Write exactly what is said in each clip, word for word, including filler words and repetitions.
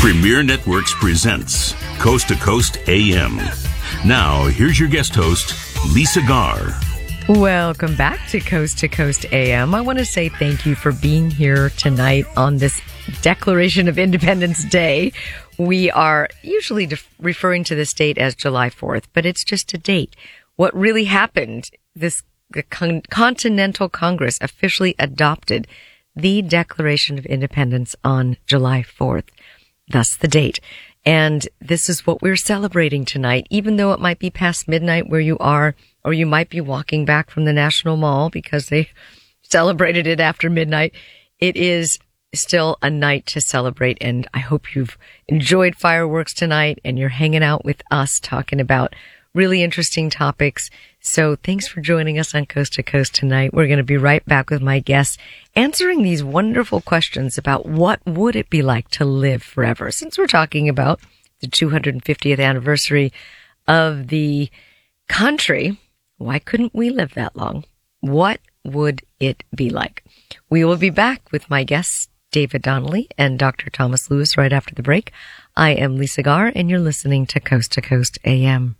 Premier Networks presents Coast to Coast A M. Now, here's your guest host, Lisa Garr. Welcome back to Coast to Coast A M. I want to say thank you for being here tonight on this Declaration of Independence Day. We are usually def- referring to this date as July fourth, but it's just a date. What really happened, this the Con- Continental Congress officially adopted the Declaration of Independence on July fourth. Thus the date. And this is what we're celebrating tonight, even though it might be past midnight where you are, or you might be walking back from the National Mall because they celebrated it after midnight. It is still a night to celebrate, and I hope you've enjoyed fireworks tonight and you're hanging out with us talking about really interesting topics. So thanks for joining us on Coast to Coast tonight. We're going to be right back with my guests answering these wonderful questions about what would it be like to live forever. Since we're talking about the two hundred fiftieth anniversary of the country, why couldn't we live that long? What would it be like? We will be back with my guests, David Donnelly and Doctor Thomas Lewis, right after the break. I am Lisa Garr, and you're listening to Coast to Coast A M.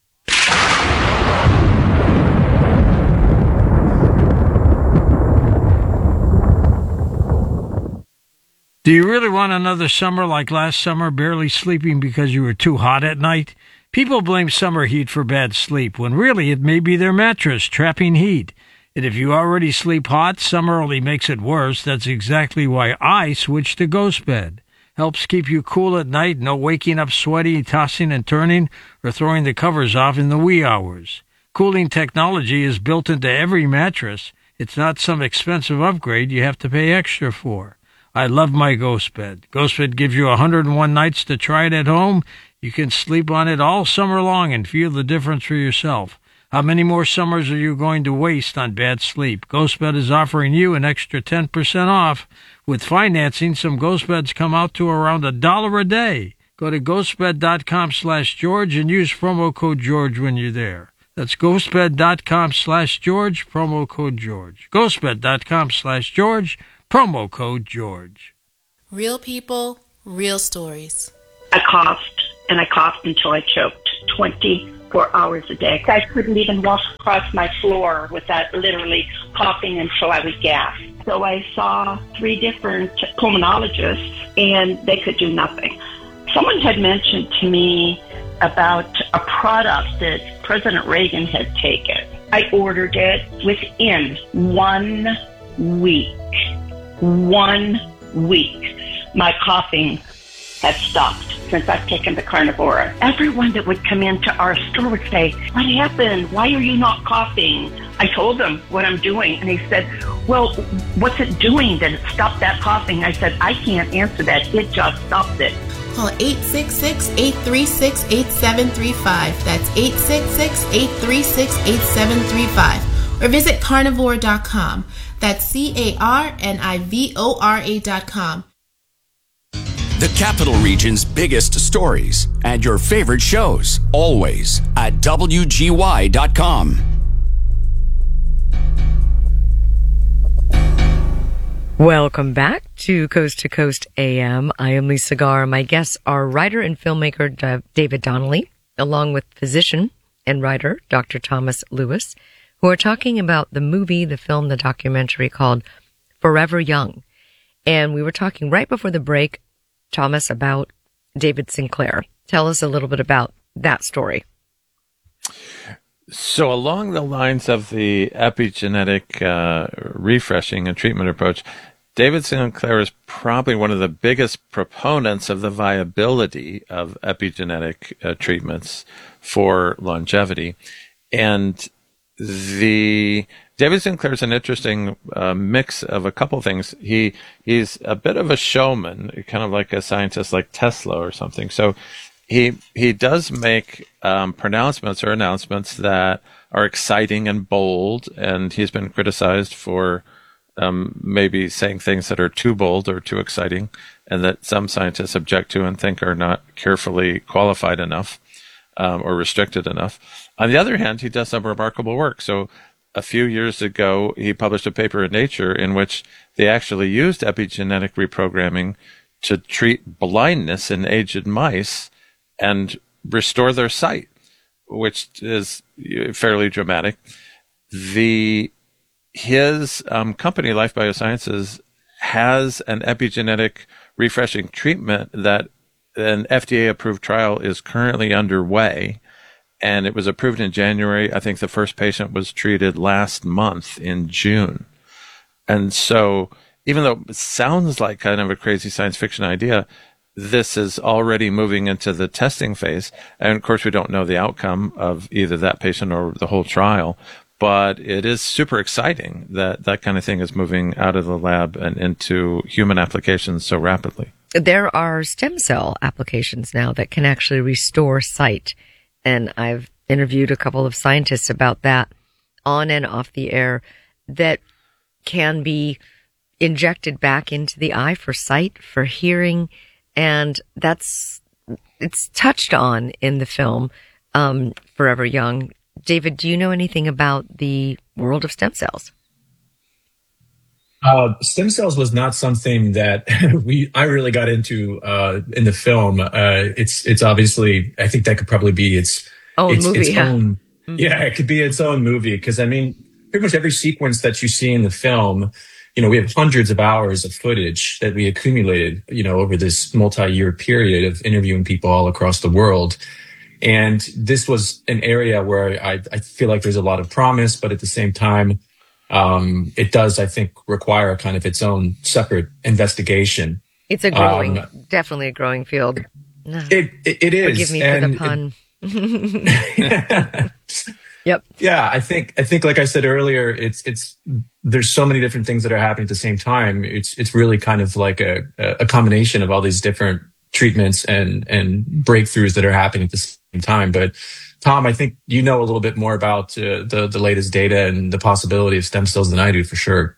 Do you really want another summer like last summer, barely sleeping because you were too hot at night? People blame summer heat for bad sleep, when really it may be their mattress trapping heat. And if you already sleep hot, summer only makes it worse. That's exactly why I switched to Ghost Bed. Helps keep you cool at night, no waking up sweaty, tossing and turning, or throwing the covers off in the wee hours. Cooling technology is built into every mattress. It's not some expensive upgrade you have to pay extra for. I love my Ghost Bed. Ghost Bed gives you one hundred one nights to try it at home. You can sleep on it all summer long and feel the difference for yourself. How many more summers are you going to waste on bad sleep? Ghost Bed is offering you an extra ten percent off. With financing, some Ghost Beds come out to around a dollar a day. Go to ghostbed.com slash George and use promo code George when you're there. That's ghostbed.com slash George, promo code George. ghostbed.com slash George, promo code George. Real people, real stories. I coughed, and I coughed until I choked twenty-four hours a day. I couldn't even walk across my floor without literally coughing until I would gasp. So I saw three different pulmonologists, and they could do nothing. Someone had mentioned to me about a product that President Reagan had taken. I ordered it within one week. One week. My coughing had stopped since I've taken the Carnivora. Everyone that would come into our store would say, "What happened? Why are you not coughing?" I told them what I'm doing, and he said, "Well, what's it doing that it stopped that coughing?" I said, "I can't answer that. It just stopped it." Call eight six six, eight three six, eight seven three five. That's eight six six, eight three six, eight seven three five. Or visit carnivore dot com. That's C A R N I V O R A dot com. The Capital Region's biggest stories and your favorite shows, always at W G Y dot com. Welcome back to Coast to Coast A M. I am Lisa Garr. My guests are writer and filmmaker David Donnelly, along with physician and writer Doctor Thomas Lewis, who are talking about the movie, the film, the documentary called Forever Young. And we were talking right before the break, Thomas, about David Sinclair. Tell us a little bit about that story. So along the lines of the epigenetic uh, refreshing and treatment approach, David Sinclair is probably one of the biggest proponents of the viability of epigenetic uh, treatments for longevity. And the David Sinclair is an interesting uh, mix of a couple things. He he's a bit of a showman, kind of like a scientist like Tesla or something. So he he does make um, pronouncements or announcements that are exciting and bold, and he's been criticized for um, maybe saying things that are too bold or too exciting, and that some scientists object to and think are not carefully qualified enough um, or restricted enough. On the other hand, he does some remarkable work. So a few years ago, he published a paper in Nature in which they actually used epigenetic reprogramming to treat blindness in aged mice and restore their sight, which is fairly dramatic. The his um, company, Life Biosciences, has an epigenetic refreshing treatment that an F D A-approved trial is currently underway, and it was approved in January. I think the first patient was treated last month in June. And so even though it sounds like kind of a crazy science fiction idea, this is already moving into the testing phase. And of course, we don't know the outcome of either that patient or the whole trial, but it is super exciting that that kind of thing is moving out of the lab and into human applications so rapidly. There are stem cell applications now that can actually restore sight. And I've interviewed a couple of scientists about that on and off the air, that can be injected back into the eye for sight, for hearing. And that's, it's touched on in the film, um, Forever Young. David, do you know anything about the world of stem cells? Uh, stem cells was not something that we I really got into uh, in the film. Uh, it's it's obviously, I think that could probably be its own its, movie. Its yeah. own, mm-hmm. yeah, it could be its own movie, because I mean, pretty much every sequence that you see in the film, you know, we have hundreds of hours of footage that we accumulated, you know, over this multi-year period of interviewing people all across the world. And this was an area where I, I feel like there's a lot of promise, but at the same time, um, it does, I think, require kind of its own separate investigation. It's a growing, um, definitely a growing field. It it, it is. Forgive me and for the pun. It, Yep. Yeah, I think I think like I said earlier, it's it's there's so many different things that are happening at the same time. It's it's really kind of like a a combination of all these different treatments and and breakthroughs that are happening at the same time. But Tom, I think you know a little bit more about uh, the the latest data and the possibility of stem cells than I do, for sure.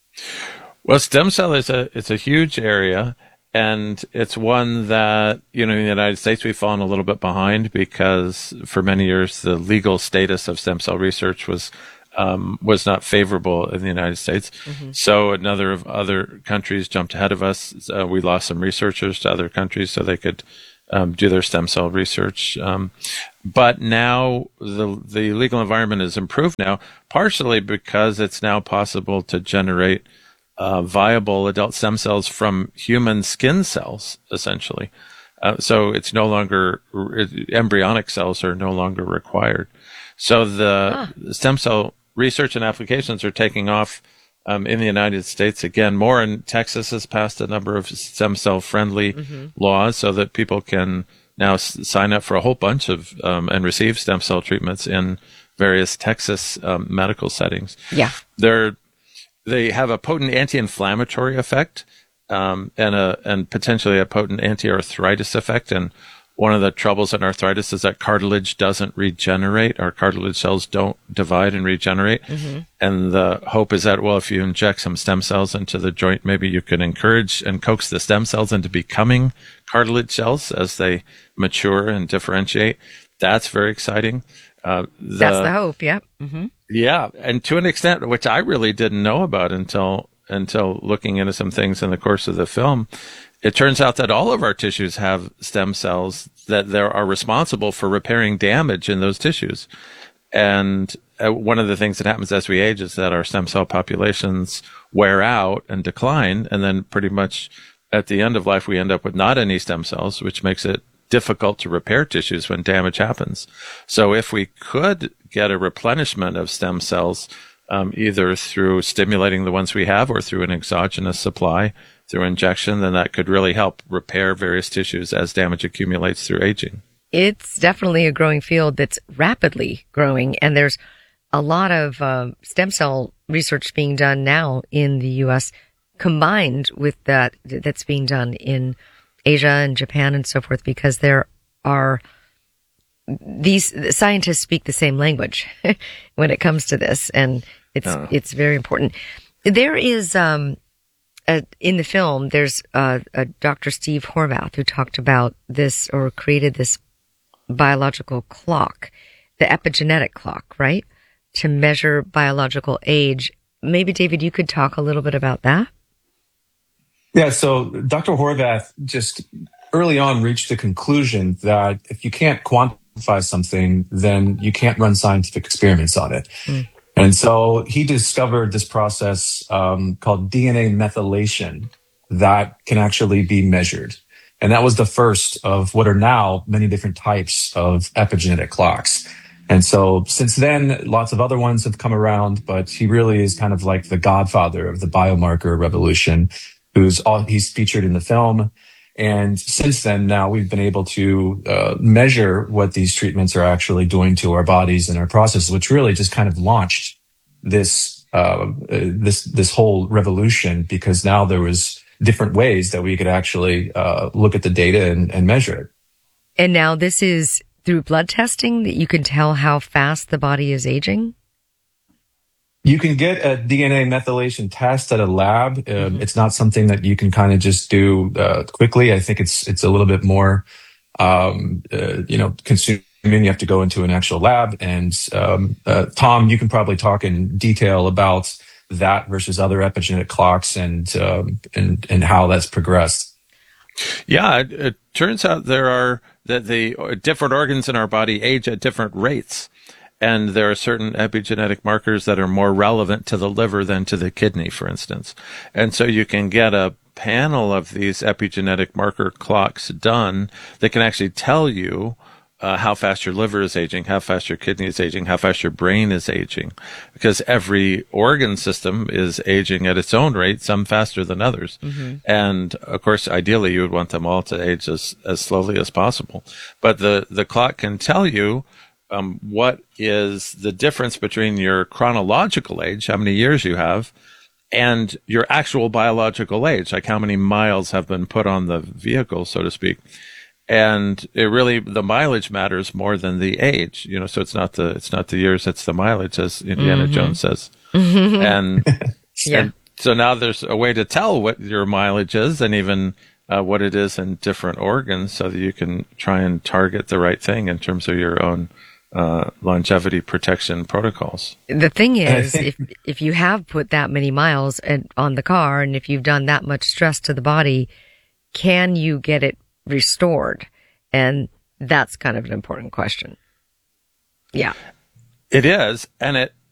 Well, stem cell is a it's a huge area, and it's one that, you know, in the United States we've fallen a little bit behind, because for many years the legal status of stem cell research was um, was not favorable in the United States. Mm-hmm. So another of other countries jumped ahead of us. Uh, we lost some researchers to other countries so they could um, do their stem cell research. Um, but now the the legal environment is improved now, partially because it's now possible to generate Uh, viable adult stem cells from human skin cells, essentially. Uh, so it's no longer, embryonic cells are no longer required. So the ah. stem cell research and applications are taking off um, in the United States again more. And Texas has passed a number of stem cell friendly mm-hmm. laws so that people can now s- sign up for a whole bunch of um, and receive stem cell treatments in various Texas um, medical settings. Yeah. They're They have a potent anti-inflammatory effect, um, and a and potentially a potent anti-arthritis effect. And one of the troubles in arthritis is that cartilage doesn't regenerate. Our cartilage cells don't divide and regenerate. Mm-hmm. And the hope is that, well, if you inject some stem cells into the joint, maybe you can encourage and coax the stem cells into becoming cartilage cells as they mature and differentiate. That's very exciting. Uh, the, That's the hope, yeah. Mm-hmm. Yeah, and to an extent, which I really didn't know about until until looking into some things in the course of the film, it turns out that all of our tissues have stem cells that they are responsible for repairing damage in those tissues. And uh, one of the things that happens as we age is that our stem cell populations wear out and decline, and then pretty much at the end of life we end up with not any stem cells, which makes it difficult to repair tissues when damage happens. So if we could get a replenishment of stem cells, um, either through stimulating the ones we have or through an exogenous supply, through injection, then that could really help repair various tissues as damage accumulates through aging. It's definitely a growing field that's rapidly growing, and there's a lot of uh, stem cell research being done now in the U S combined with that that's being done in Asia and Japan and so forth, because there are these scientists speak the same language when it comes to this, and it's oh. it's very important. There is um a, in the film there's uh, a Doctor Steve Horvath who talked about this, or created this biological clock, the epigenetic clock, right, to measure biological age. Maybe David, you could talk a little bit about that. Yeah, so Doctor Horvath just early on reached the conclusion that if you can't quantify something, then you can't run scientific experiments on it. Mm. And so he discovered this process um, called D N A methylation that can actually be measured. And that was the first of what are now many different types of epigenetic clocks. And so since then, lots of other ones have come around, but he really is kind of like the godfather of the biomarker revolution, who's all he's featured in the film. And since then, now we've been able to uh, measure what these treatments are actually doing to our bodies and our processes, which really just kind of launched this uh, this this whole revolution, because now there was different ways that we could actually uh, look at the data and, and measure it. And now this is through blood testing that you can tell how fast the body is aging? You can get a D N A methylation test at a lab. Um, Mm-hmm. It's not something that you can kind of just do uh, quickly. I think it's it's a little bit more, um, uh, you know, consuming. You have to go into an actual lab. And um, uh, Tom, you can probably talk in detail about that versus other epigenetic clocks and um, and and how that's progressed. Yeah, it, it turns out there are that the different organs in our body age at different rates. And there are certain epigenetic markers that are more relevant to the liver than to the kidney, for instance. And so you can get a panel of these epigenetic marker clocks done that can actually tell you uh, how fast your liver is aging, how fast your kidney is aging, how fast your brain is aging. Because every organ system is aging at its own rate, some faster than others. Mm-hmm. And of course, ideally, you would want them all to age as, as slowly as possible. But the, the clock can tell you Um, what is the difference between your chronological age, how many years you have, and your actual biological age, like how many miles have been put on the vehicle, so to speak. And it really, the mileage matters more than the age, you know, so it's not the, it's not the years, it's the mileage, as Indiana mm-hmm. Jones says. And, yeah. and so now there's a way to tell what your mileage is and even uh, what it is in different organs so that you can try and target the right thing in terms of your own Uh, longevity protection protocols. The thing is, think- if if you have put that many miles on the car and if you've done that much stress to the body, can you get it restored? And that's kind of an important question. Yeah. It is, and it